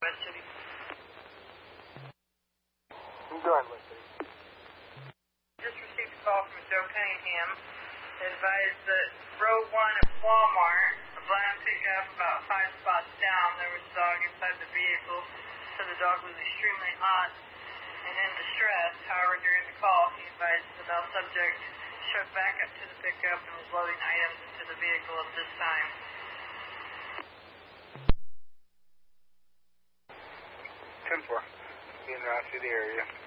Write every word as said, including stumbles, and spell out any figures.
West City. Go ahead, West City. Just received a call from Joe Cunningham. They advised that row one at Walmart, a black pickup about five spots down, there was a dog inside the vehicle, so the dog was extremely hot and in distress. However, during the call, he advised the bell subject showed back up to the pickup and was loading items into the vehicle at this time. ten four. Being around through the area.